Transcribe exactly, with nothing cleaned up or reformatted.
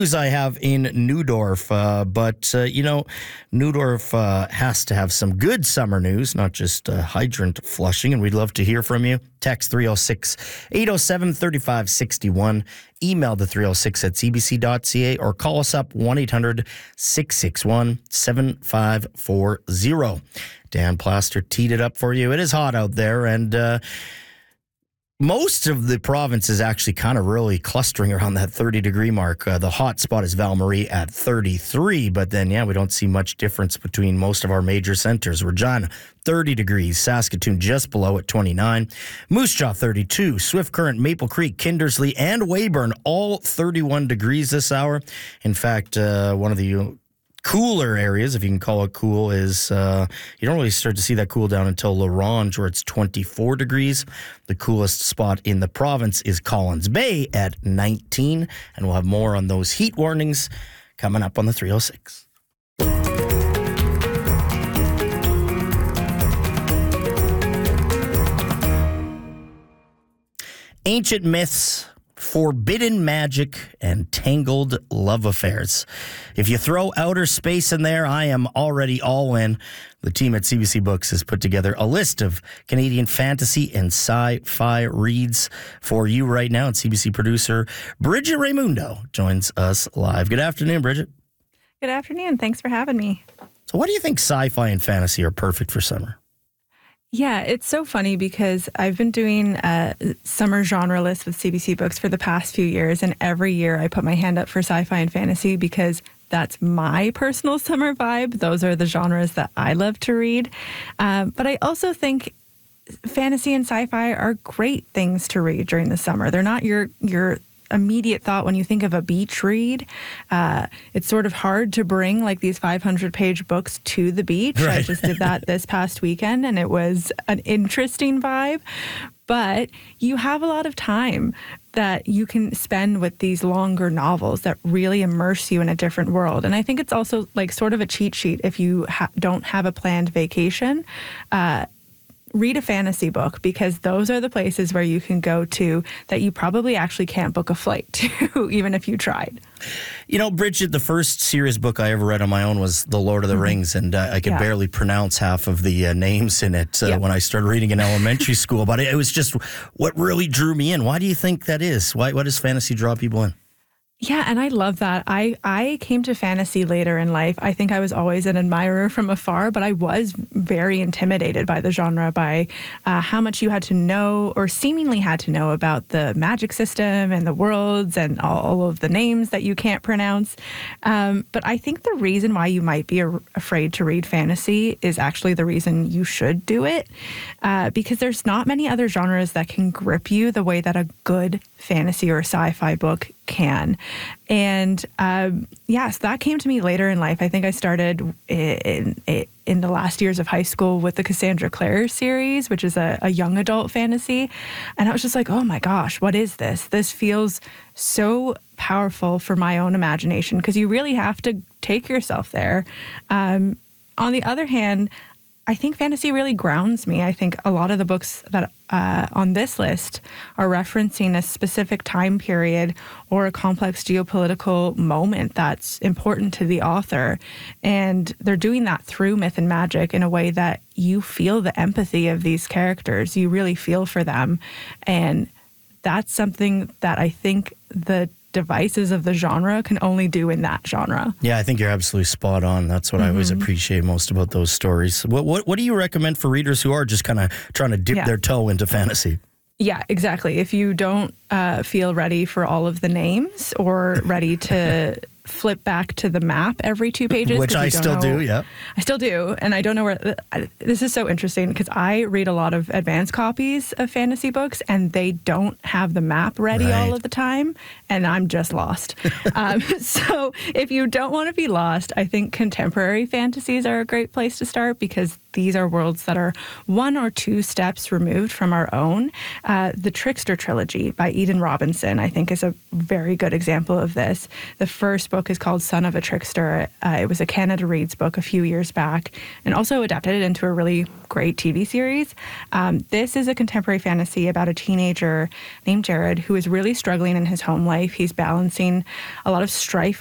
I have in Neudorf, uh, but, uh, you know, Neudorf uh, has to have some good summer news, not just uh, hydrant flushing, and we'd love to hear from you. Text three oh six, eight oh seven, three five six one, email the three oh six at c b c dot c a, or call us up one eight hundred, six six one, seven five four zero. Dan Plaster teed it up for you. It is hot out there, and uh, most of the province is actually kind of really clustering around that thirty degree mark. Uh, the hot spot is Val Marie at thirty-three, but then, yeah, we don't see much difference between most of our major centers. Regina, thirty degrees. Saskatoon just below at twenty-nine. Moose Jaw, thirty-two. Swift Current, Maple Creek, Kindersley, and Weyburn, all thirty-one degrees this hour. In fact, uh, one of the cooler areas, if you can call it cool, is uh, you don't really start to see that cool down until La Ronge, where it's twenty-four degrees. The coolest spot in the province is Collins Bay at nineteen, and we'll have more on those heat warnings coming up on the three oh six. Ancient myths, forbidden magic, and tangled love affairs. If you throw outer space in there, I am already all in. The team at C B C Books has put together a list of Canadian fantasy and sci-fi reads for you right now. And C B C producer Bridget Raimundo joins us live. Good afternoon, Bridget. Good afternoon. Thanks for having me. So why do you think sci-fi and fantasy are perfect for summer? Yeah, it's so funny because I've been doing a summer genre list with C B C Books for the past few years, and every year I put my hand up for sci-fi and fantasy because that's my personal summer vibe. Those are the genres that I love to read. Um, but I also think fantasy and sci-fi are great things to read during the summer. They're not your your immediate thought when you think of a beach read. Uh, it's sort of hard to bring like these five hundred page books to the beach. Right. I just did that this past weekend, and it was an interesting vibe. But you have a lot of time that you can spend with these longer novels that really immerse you in a different world. And I think it's also like sort of a cheat sheet if you ha- don't have a planned vacation. Uh, Read a fantasy book, because those are the places where you can go to that you probably actually can't book a flight to, even if you tried. You know, Bridget, the first serious book I ever read on my own was The Lord of the mm-hmm. Rings, and uh, I could yeah. barely pronounce half of the uh, names in it uh, yep. when I started reading in elementary school. But it, it was just what really drew me in. Why do you think that is? Why, why does fantasy draw people in? Yeah, and I love that. I, I came to fantasy later in life. I think I was always an admirer from afar, but I was very intimidated by the genre, by uh, how much you had to know or seemingly had to know about the magic system and the worlds and all of the names that you can't pronounce. Um, but I think the reason why you might be a- afraid to read fantasy is actually the reason you should do it, uh, because there's not many other genres that can grip you the way that a good fantasy or sci-fi book can. And um, yes, yeah, so that came to me later in life. I think I started in, in, in the last years of high school with the Cassandra Clare series, which is a, a young adult fantasy. And I was just like, oh my gosh, what is this? This feels so powerful for my own imagination, because you really have to take yourself there. Um, on the other hand, I think fantasy really grounds me. I think a lot of the books that uh, on this list are referencing a specific time period or a complex geopolitical moment that's important to the author. And they're doing that through myth and magic in a way that you feel the empathy of these characters. You really feel for them. And that's something that I think the devices of the genre can only do in that genre. Yeah, I think you're absolutely spot on. That's what mm-hmm. I always appreciate most about those stories. What what, what do you recommend for readers who are just kind of trying to dip yeah. their toe into fantasy? Yeah, exactly. If you don't uh, feel ready for all of the names or ready to flip back to the map every two pages. Which I still know, do, yeah. I still do. And I don't know where... I, this is so interesting because I read a lot of advanced copies of fantasy books and they don't have the map ready right. all of the time. And I'm just lost. um, so if you don't want to be lost, I think contemporary fantasies are a great place to start because these are worlds that are one or two steps removed from our own. Uh, the Trickster trilogy by Eden Robinson, I think, is a very good example of this. The first book is called Son of a Trickster. Uh, it was a Canada Reads book a few years back and also adapted it into a really great T V series. Um, this is a contemporary fantasy about a teenager named Jared who is really struggling in his home life. He's balancing a lot of strife